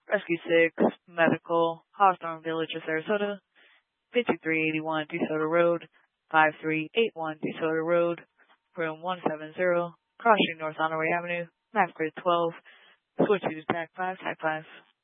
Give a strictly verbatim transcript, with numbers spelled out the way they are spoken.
Rescue six, Medical, Hawthorne Village of Sarasota, fifty-three eighty-one DeSoto Road, five three eight one DeSoto Road, room one seventy, crossing North Honoré Avenue, map grid twelve, switch to T A C five, T A C five.